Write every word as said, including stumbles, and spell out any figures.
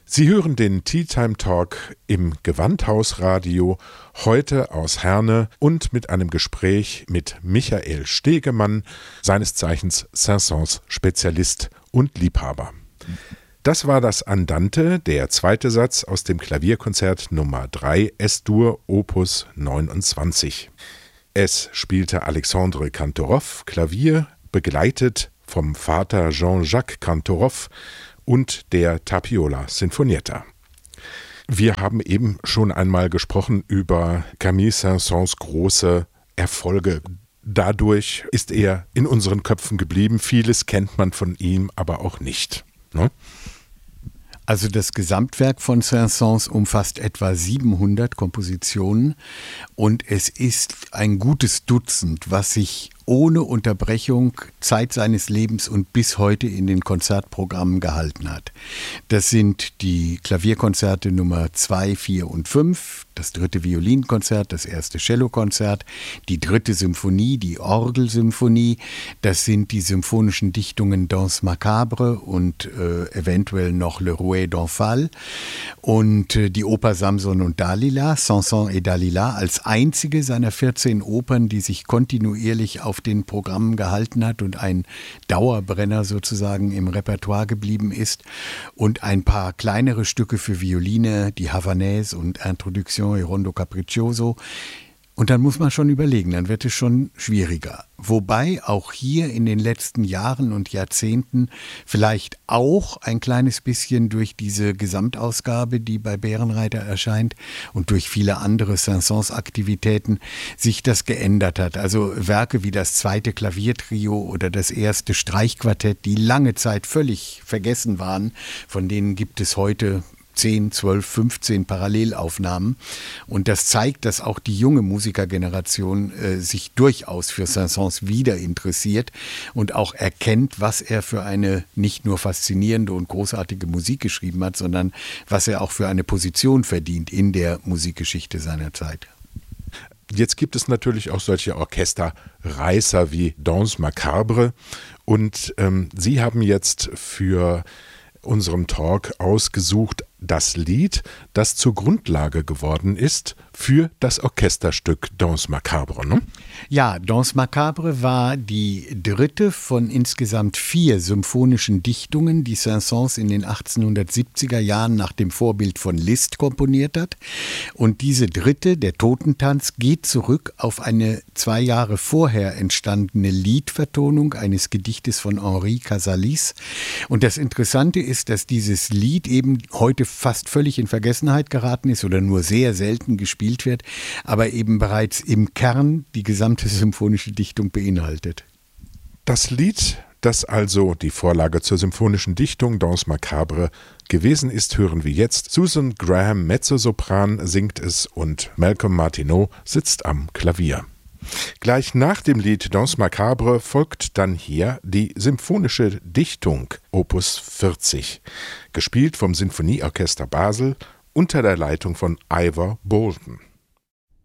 Sie hören den Tea Time Talk im Gewandhausradio, heute aus Herne und mit einem Gespräch mit Michael Stegemann, seines Zeichens Saint-Saëns Spezialist und Liebhaber. Das war das Andante, der zweite Satz aus dem Klavierkonzert Nummer drei S-Dur Opus neunundzwanzig. Es spielte Alexandre Kantorov Klavier, begleitet vom Vater Jean-Jacques Kantorov und der Tapiola Sinfonietta. Wir haben eben schon einmal gesprochen über Camille Saint-Saëns große Erfolge. Dadurch ist er in unseren Köpfen geblieben. Vieles kennt man von ihm, aber auch nicht. Ne? Also das Gesamtwerk von Saint-Saëns umfasst etwa siebenhundert Kompositionen und es ist ein gutes Dutzend, was sich ohne Unterbrechung Zeit seines Lebens und bis heute in den Konzertprogrammen gehalten hat. Das sind die Klavierkonzerte Nummer zwei, vier und fünf, das dritte Violinkonzert, das erste Cellokonzert, die dritte Symphonie, die Orgelsymphonie, das sind die symphonischen Dichtungen Danse Macabre und äh, eventuell noch Le Rouet d'Enfant und äh, die Oper Samson und Dalila, Samson et Dalila, als einzige seiner vierzehn Opern, die sich kontinuierlich auf den Programmen gehalten hat und ein Dauerbrenner sozusagen im Repertoire geblieben ist, und ein paar kleinere Stücke für Violine, die Havanaise und Introduction e Rondo Capriccioso. Und dann muss man schon überlegen, dann wird es schon schwieriger. Wobei auch hier in den letzten Jahren und Jahrzehnten vielleicht auch ein kleines bisschen durch diese Gesamtausgabe, die bei Bärenreiter erscheint, und durch viele andere Saint-Saëns-Aktivitäten sich das geändert hat. Also Werke wie das zweite Klaviertrio oder das erste Streichquartett, die lange Zeit völlig vergessen waren, von denen gibt es heute zehn, zwölf, fünfzehn Parallelaufnahmen. Und das zeigt, dass auch die junge Musikergeneration äh, sich durchaus für Saint-Saëns wieder interessiert und auch erkennt, was er für eine nicht nur faszinierende und großartige Musik geschrieben hat, sondern was er auch für eine Position verdient in der Musikgeschichte seiner Zeit. Jetzt gibt es natürlich auch solche Orchesterreißer wie Danse Macabre. Und ähm, Sie haben jetzt für unserem Talk ausgesucht das Lied, das zur Grundlage geworden ist für das Orchesterstück Danse Macabre, ne? Ja, Danse Macabre war die dritte von insgesamt vier symphonischen Dichtungen, die Saint-Saëns in den achtzehnhundertsiebziger Jahren nach dem Vorbild von Liszt komponiert hat. Und diese dritte, der Totentanz, geht zurück auf eine zwei Jahre vorher entstandene Liedvertonung eines Gedichtes von Henri Casalis. Und das Interessante ist, dass dieses Lied eben heute fast völlig in Vergessenheit geraten ist oder nur sehr selten gespielt wird, aber eben bereits im Kern die gesamte symphonische Dichtung beinhaltet. Das Lied, das also die Vorlage zur symphonischen Dichtung Danse Macabre gewesen ist, hören wir jetzt. Susan Graham, Mezzosopran, singt es und Malcolm Martineau sitzt am Klavier. Gleich nach dem Lied Danse Macabre folgt dann hier die symphonische Dichtung Opus vierzig, gespielt vom Sinfonieorchester Basel unter der Leitung von Ivor Bolton.